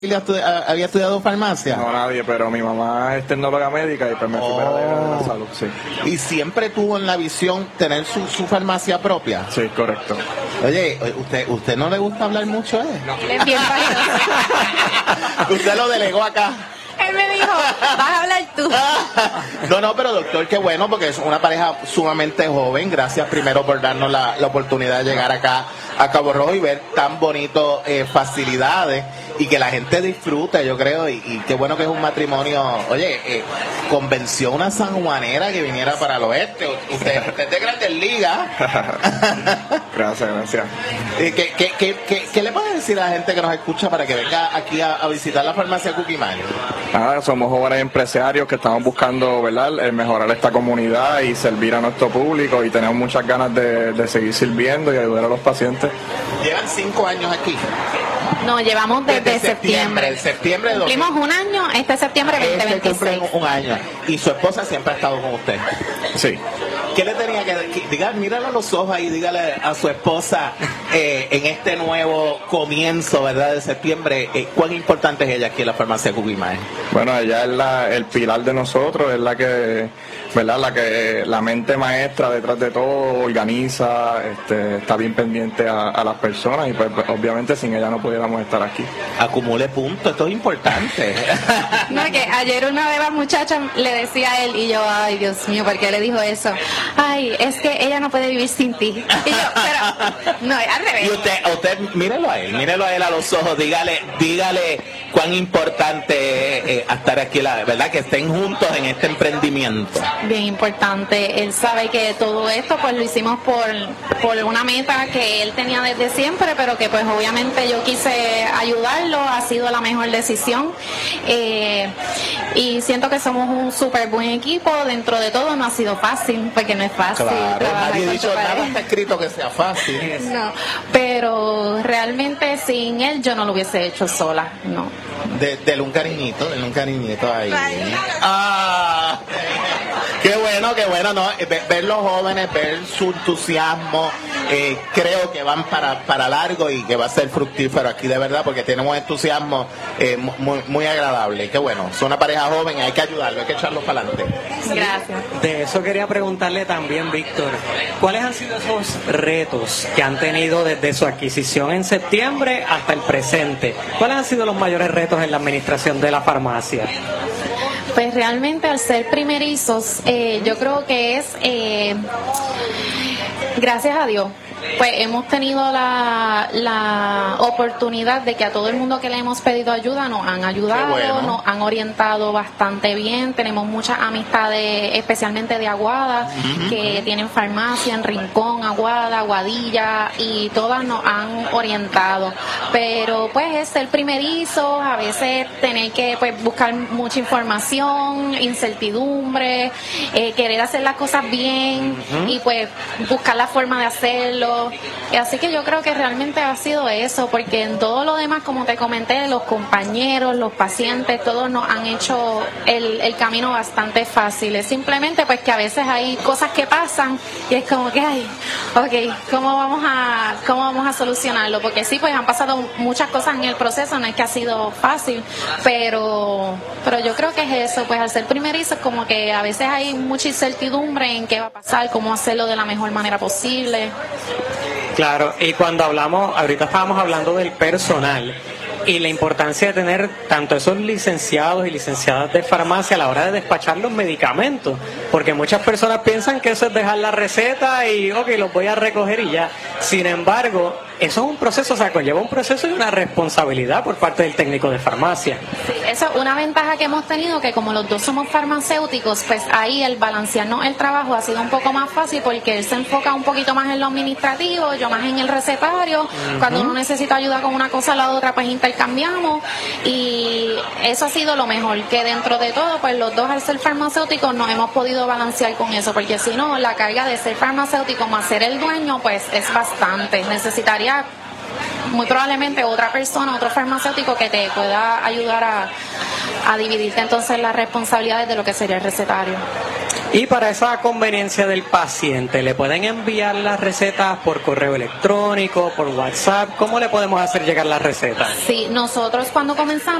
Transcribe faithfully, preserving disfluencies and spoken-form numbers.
¿Había estudiado farmacia? No, nadie, pero mi mamá es tecnóloga médica y pues me fui Oh. para la, la salud, sí. ¿Y siempre tuvo en la visión tener su, su farmacia propia? Sí, correcto. Oye, ¿usted usted no le gusta hablar mucho, eh? No. Él es bien validoso. Usted lo delegó acá. Él me dijo, vas a hablar tú. No, no, pero doctor, qué bueno, porque es una pareja sumamente joven. Gracias primero por darnos la, la oportunidad de llegar acá a Cabo Rojo y ver tan bonitas eh, facilidades y que la gente disfrute, yo creo, y, y qué bueno que es un matrimonio. Oye, eh, convenció una sanjuanera que viniera para el oeste. Usted, usted es de Grandes Ligas. Gracias, gracias. Eh, ¿qué, qué, qué, qué, ¿Qué le puede decir a la gente que nos escucha para que venga aquí a, a visitar la farmacia Cookie-Man? Nada, somos jóvenes empresarios que estamos buscando, ¿verdad?, eh, mejorar esta comunidad y servir a nuestro público, y tenemos muchas ganas de, de seguir sirviendo y ayudar a los pacientes. Llevan cinco años aquí. No, llevamos desde, desde septiembre. septiembre. septiembre de Cumplimos un año, este septiembre veinte veintiséis. Este un año. Y su esposa siempre ha estado con usted. Sí. ¿Qué le tenía que decir? Dígale, míralo a los ojos ahí, dígale a su esposa eh, en este nuevo comienzo, ¿verdad?, de septiembre, eh, ¿cuán importante es ella aquí en la farmacia Cookie-Man? Bueno, ella es la, el pilar de nosotros, es la que, ¿verdad?, la que la mente maestra detrás de todo, organiza, este, está bien pendiente a, a las personas, y pues, pues obviamente sin ella no pudiéramos estar aquí. Acumule puntos, esto es importante. No, que ayer una de las muchachas le decía a él, y yo, ay, Dios mío, ¿por qué le dijo eso? Ay, es que ella no puede vivir sin ti. Y yo, pero, no, al revés. Y usted, usted, mírelo a él, mírelo a él a los ojos, dígale, dígale cuán importante es eh, estar aquí, la verdad, que estén juntos en este emprendimiento. Bien importante. Él sabe que todo esto pues lo hicimos por, por una meta que él tenía desde siempre, pero que pues obviamente yo quise ayudarlo, ha sido la mejor decisión. Eh, y siento que somos un súper buen equipo. Dentro de todo no ha sido fácil, porque no es fácil. Claro, nadie ha dicho nada pareja. Está escrito que sea fácil. No, pero realmente sin él yo no lo hubiese hecho sola, no. De, dele un cariñito, dele un cariñito ahí. Ah, qué bueno, qué bueno, ¿no? Ver, ver los jóvenes, ver su entusiasmo, eh, creo que van para, para largo y que va a ser fructífero aquí de verdad, porque tenemos entusiasmo eh, muy, muy agradable. Qué bueno, son una pareja joven y hay que ayudarlo, hay que echarlo para adelante. Gracias. De eso quería preguntarle también, Víctor, ¿cuáles han sido esos retos que han tenido desde su adquisición en septiembre hasta el presente? ¿Cuáles han sido los mayores retos en la administración de la farmacia? Pues realmente al ser primerizos, eh, yo creo que es, eh, gracias a Dios, pues hemos tenido la, la oportunidad de que a todo el mundo que le hemos pedido ayuda nos han ayudado, bueno. Nos han orientado bastante bien. Tenemos muchas amistades, especialmente de Aguada, uh-huh. que tienen farmacia en Rincón, Aguada, Aguadilla, y todas nos han orientado. Pero pues es ser primerizo, a veces tener que pues buscar mucha información, incertidumbre, eh, querer hacer las cosas bien, uh-huh. y pues buscar la forma de hacerlo. Así que yo creo que realmente ha sido eso, porque en todo lo demás, como te comenté, los compañeros, los pacientes, todos nos han hecho el, el camino bastante fácil. Es simplemente pues que a veces hay cosas que pasan y es como que, ay, ok, ¿cómo vamos a, cómo vamos a solucionarlo? Porque sí, pues han pasado muchas cosas en el proceso, no es que ha sido fácil, pero, pero yo creo que es eso, pues al ser primerizo, como que a veces hay mucha incertidumbre en qué va a pasar, cómo hacerlo de la mejor manera posible. Claro, y cuando hablamos, ahorita estábamos hablando del personal y la importancia de tener tanto esos licenciados y licenciadas de farmacia a la hora de despachar los medicamentos, porque muchas personas piensan que eso es dejar la receta y ok, los voy a recoger y ya. Sin embargo, eso es un proceso, o sea, conlleva un proceso y una responsabilidad por parte del técnico de farmacia. Sí, eso es una ventaja que hemos tenido, que como los dos somos farmacéuticos, pues ahí el balancearnos el trabajo ha sido un poco más fácil, porque él se enfoca un poquito más en lo administrativo, yo más en el recetario. Uh-huh. Cuando uno necesita ayuda con una cosa o la otra, pues intercambiamos, y eso ha sido lo mejor, que dentro de todo, pues los dos al ser farmacéuticos nos hemos podido balancear con eso, porque si no, la carga de ser farmacéutico más ser el dueño, pues es bastante. Necesitaría muy probablemente otra persona, otro farmacéutico que te pueda ayudar a, a dividirte entonces las responsabilidades de lo que sería el recetario. Y para esa conveniencia del paciente, ¿le pueden enviar las recetas por correo electrónico, por WhatsApp? ¿Cómo le podemos hacer llegar las recetas? Sí, nosotros cuando comenzamos